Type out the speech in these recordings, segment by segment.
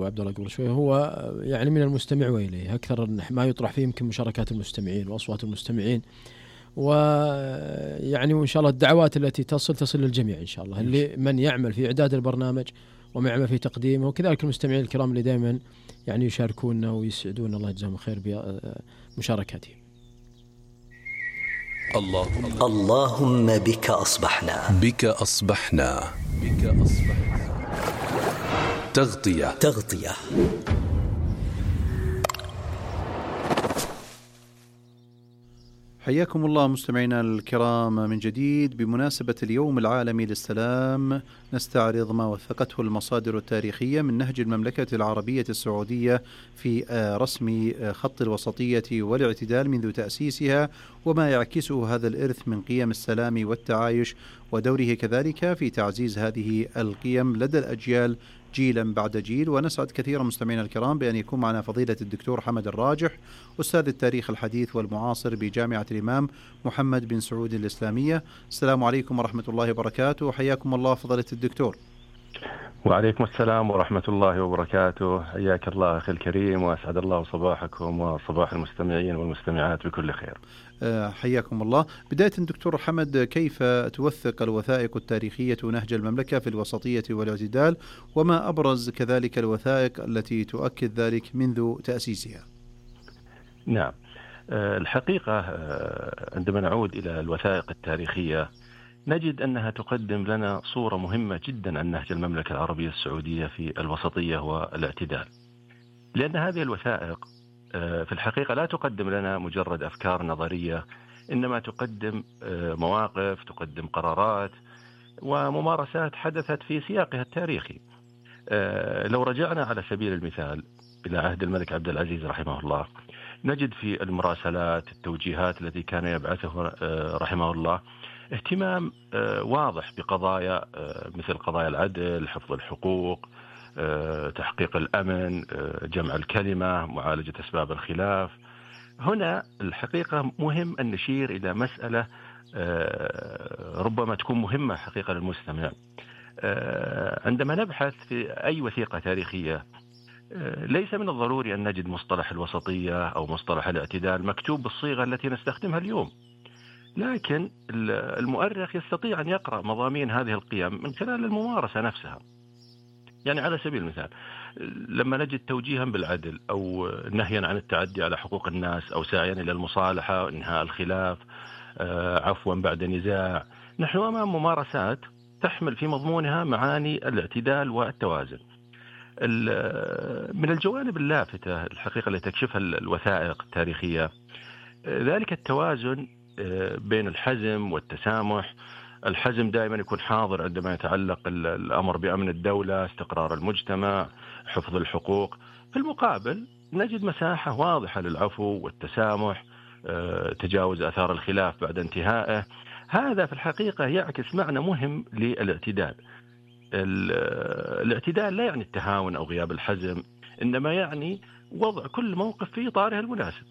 أبو عبد الله قبل شوي هو يعني من المستمع وإليه أكثر ما يطرح فيه يمكن مشاركات المستمعين وأصوات المستمعين، ويعني وإن شاء الله الدعوات التي تصل للجميع إن شاء الله، اللي من يعمل في إعداد البرنامج ومن يعمل في تقديمه، وكذلك المستمعين الكرام اللي دائما يعني يشاركونا ويسعدون، الله يجزاهم خير بمشاركاتهم. اللهم بك أصبحنا، بك أصبحنا، بك أصبحنا. تغطية. حياكم الله مستمعينا الكرام من جديد. بمناسبة اليوم العالمي للسلام نستعرض ما وثقته المصادر التاريخية من نهج المملكة العربية السعودية في رسم خط الوسطية والاعتدال منذ تأسيسها، وما يعكسه هذا الإرث من قيم السلام والتعايش، ودوره كذلك في تعزيز هذه القيم لدى الأجيال جيلا بعد جيل. ونسعد كثيرا مستمعينا الكرام بأن يكون معنا فضيلة الدكتور حمد الراجح، أستاذ التاريخ الحديث والمعاصر بجامعة الإمام محمد بن سعود الإسلامية. السلام عليكم ورحمة الله وبركاته، حياكم الله فضيلة الدكتور. وعليكم السلام ورحمة الله وبركاته، حياك الله أخي الكريم، وأسعد الله صباحكم وصباح المستمعين والمستمعات بكل خير. حياكم الله. بداية دكتور حمد، كيف توثق الوثائق التاريخية نهج المملكة في الوسطية والاعتدال، وما أبرز كذلك الوثائق التي تؤكد ذلك منذ تأسيسها؟ نعم، الحقيقة عندما نعود إلى الوثائق التاريخية نجد أنها تقدم لنا صورة مهمة جدا عن نهج المملكة العربية السعودية في الوسطية والاعتدال، لأن هذه الوثائق في الحقيقة لا تقدم لنا مجرد أفكار نظرية، إنما تقدم مواقف، تقدم قرارات وممارسات حدثت في سياقها التاريخي. لو رجعنا على سبيل المثال إلى عهد الملك عبد العزيز رحمه الله، نجد في المراسلات التوجيهات التي كان يبعثه رحمه الله اهتمام واضح بقضايا مثل قضايا العدل، حفظ الحقوق، تحقيق الأمن، جمع الكلمة، معالجة أسباب الخلاف. هنا الحقيقة مهم أن نشير إلى مسألة ربما تكون مهمة حقيقة للمستمع. عندما نبحث في أي وثيقة تاريخية ليس من الضروري أن نجد مصطلح الوسطية أو مصطلح الاعتدال مكتوب بالصيغة التي نستخدمها اليوم، لكن المؤرخ يستطيع أن يقرأ مضامين هذه القيم من خلال الممارسة نفسها. يعني على سبيل المثال لما نجد توجيها بالعدل أو نهيا عن التعدي على حقوق الناس أو سعيا إلى المصالحة وإنهاء الخلاف، عفوا بعد نزاع، نحن أمام ممارسات تحمل في مضمونها معاني الاعتدال والتوازن. من الجوانب اللافتة الحقيقة التي تكشفها الوثائق التاريخية ذلك التوازن بين الحزم والتسامح. الحزم دائما يكون حاضر عندما يتعلق الأمر بأمن الدولة، استقرار المجتمع، حفظ الحقوق. في المقابل نجد مساحة واضحة للعفو والتسامح، تجاوز آثار الخلاف بعد انتهائه. هذا في الحقيقة يعكس معنى مهم للاعتدال. الاعتدال لا يعني التهاون أو غياب الحزم، إنما يعني وضع كل موقف في إطاره المناسب،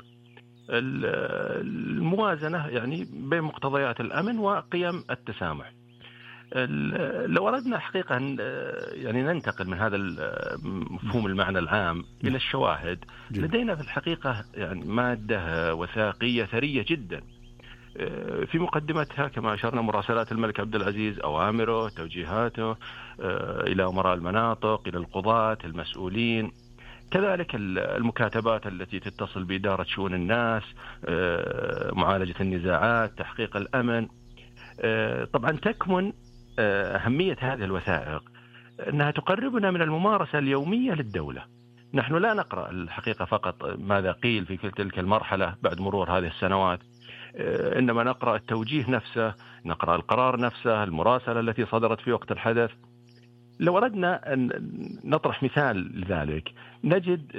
الموازنة يعني بين مقتضيات الأمن وقيم التسامح. لو أردنا حقيقة يعني ننتقل من هذا مفهوم المعنى العام إلى الشواهد، لدينا في الحقيقة يعني مادة وثائقية ثرية جدا. في مقدمتها كما أشرنا مراسلات الملك عبد العزيز، أوامره، توجيهاته إلى أمراء المناطق، إلى القضاة المسؤولين، كذلك المكاتبات التي تتصل بإدارة شؤون الناس، معالجة النزاعات، تحقيق الأمن. طبعا تكمن أهمية هذه الوثائق أنها تقربنا من الممارسة اليومية للدولة. نحن لا نقرأ الحقيقة فقط ماذا قيل في تلك المرحلة بعد مرور هذه السنوات، إنما نقرأ التوجيه نفسه، نقرأ القرار نفسه، المراسلة التي صدرت في وقت الحدث. لو أردنا أن نطرح مثال لذلك نجد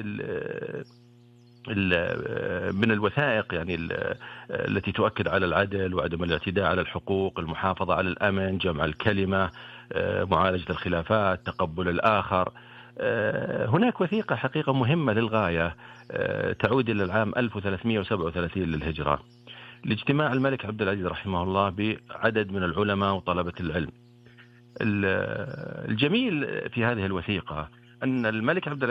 من الوثائق يعني التي تؤكد على العدل وعدم الاعتداء على الحقوق، المحافظة على الأمن، جمع الكلمة، معالجة الخلافات، تقبل الآخر. هناك وثيقة حقيقة مهمة للغاية تعود إلى العام 1337 للهجرة، لاجتماع الملك عبد العزيز رحمه الله بعدد من العلماء وطلبة العلم. الجميل في هذه الوثيقة أن الملك عبد